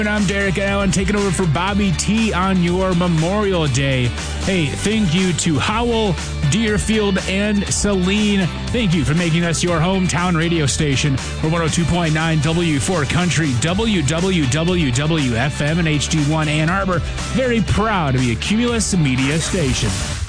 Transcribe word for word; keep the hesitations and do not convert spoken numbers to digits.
And I'm Derek Allen, taking over for Bobby T on your Memorial Day. Hey, thank you to Howell, Deerfield, and Saline. Thank you for making us your hometown radio station. We're one oh two point nine W four Country, W W W W F M, and H D one Ann Arbor. Very proud to be a Cumulus Media station.